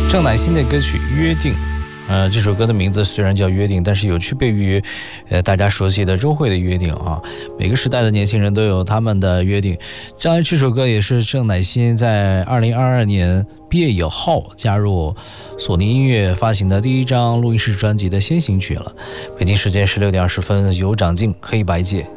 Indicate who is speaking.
Speaker 1: 郑乃馨的歌曲《约定》。这首歌的名字虽然叫约定，但是有区别于大家熟悉的周蕙的约定啊。每个时代的年轻人都有他们的约定。这首歌也是郑乃馨在2022年毕业以后加入索尼音乐发行的第一张录音室专辑的先行曲了。北京时间16点20分，有长进，黑白界。